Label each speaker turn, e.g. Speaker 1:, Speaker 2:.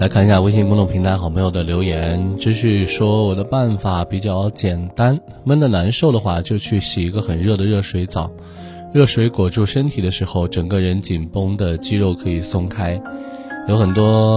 Speaker 1: 来看一下微信公众平台好朋友的留言，知旭说我的办法比较简单，闷得难受的话就去洗一个很热的热水澡，热水裹住身体的时候，整个人紧绷的肌肉可以松开。有很多